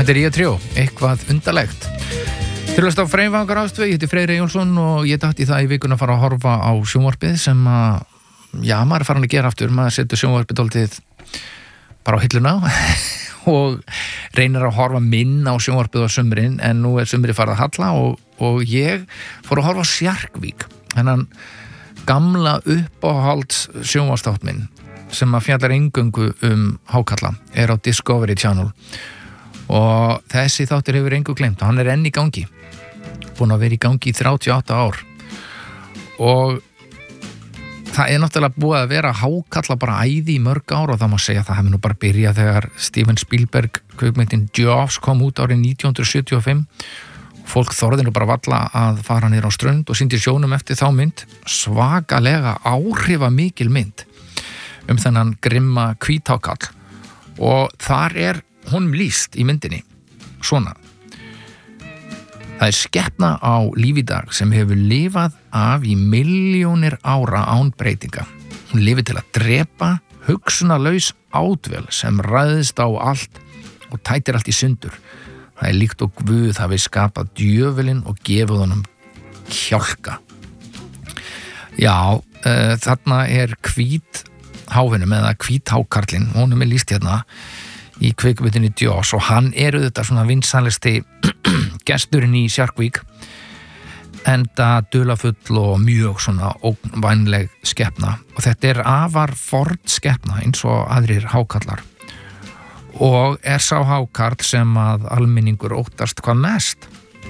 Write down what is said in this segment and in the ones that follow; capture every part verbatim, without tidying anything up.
Þetta er ég trjó, eitthvað undarlegt. Til að stá Freyvangar ástveg, ég heiti Freyr Eyjólfsson og ég dætti það í vikuna að fara að horfa á sjónvarpið sem að, já, maður er farin að gera aftur, maður setur sjónvarpið dálítið bara á hilluna og reynir að horfa minn á sjónvarpið á sumrin, en nú er sumri farið að halla og, og ég fór að horfa á Sjarkvík, hennan gamla uppáhalds sjónvarstátt minn sem að fjallar eingöngu um hákarla, er á Discovery Channel og þessi þáttur hefur engu gleymt og hann er enn í gangi, búin að vera í gangi í þrjátíu og átta ár og það er náttúrulega búið að vera hákalla bara æði í mörg ár og það má segja að það hefði nú bara byrjað þegar Steven Spielberg kvikmyndin Jaws kom út árið nítján hundruð sjötíu og fimm. Fólk þorði nú bara valla að fara niður á strönd og sýndi sjónum eftir þá mynd, svakalega áhrifamikil mynd um þennan grimma hvíthákarl og þar er honum lýst í myndinni svona. Það er skepna á lífi í dag sem hefur lifað af í milljónir ára án breytinga. Hún lifir til að drepa hugsunarlaus átvel sem ræðist á allt og tætir allt í sundur. Það er líkt og Guð hafi skapað djöfulinn og gefið honum kjálka. Já, uh, þarna er hvít háfinum eða hvíthákarlinn, honum er lýst hérna í kvikmyndinni Jaws og hann er auðvitað svona vinsælasti gesturinn í Sjarkvík, enda dularfull og mjög svona ógnvænleg skepna og þetta er afar forn skepna eins og aðrir hákarlar og er sá hákarl sem að almenningur óttast hvað mest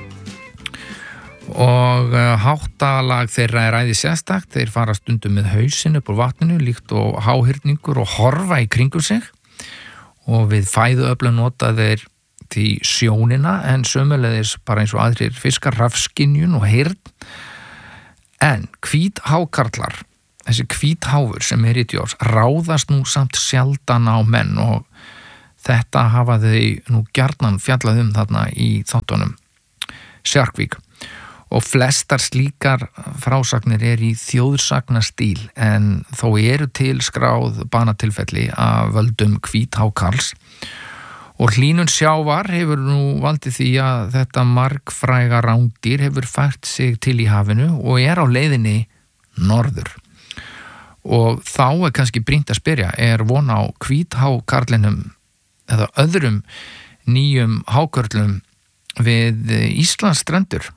og háttalag þeirra er æði sérstakt, þeir fara stundum með hausinn upp úr vatninu líkt og háhyrningur og horfa í kringum sig og við fæðuöflun nota þeir því sjónina en sömuleiðis bara eins og aðrir fiskar rafskynjun og heyrn en hvíthákarlar, þessi hvítháfur sem er í Jaws ráðast nú samt sjaldan á menn og þetta hafa þau nú gjarnan fjallað um þarna í þáttunum Sjarkvík og flestar slíkar frásagnir er í þjóðsagnastíl en þó eru til skráð banatilfelli af völdum hvíthákarls og hlýnun sjávar hefur nú valdið því að þetta margfræga rándýr hefur fært sig til í hafinu og er á leiðinni norður og þá er kannski brýnt að spyrja, er von á hvíthákarlinum eða öðrum nýjum hákörlum við Íslands strendur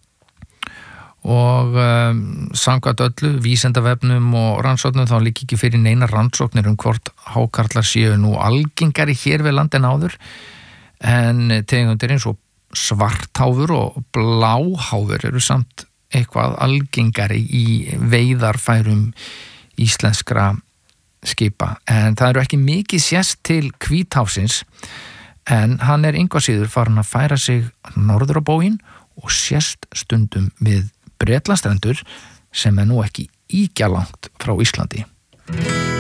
og um, samkvæmt öllu vísindavefnum og rannsóknum þá liggi ekki fyrir neina rannsóknir um hvort hákarlar séu nú algengari hér við land en áður en tegundir eins og svartháfur og bláháfur eru samt eitthvað algengari í veiðarfærum íslenskra skipa en það eru ekki mikið sést til hvítháfsins en hann er engu að síður farin að færa sig norður á bóginn og sést stundum við Bretlandsstrendur sem er nú ekki ýkja langt frá Íslandi.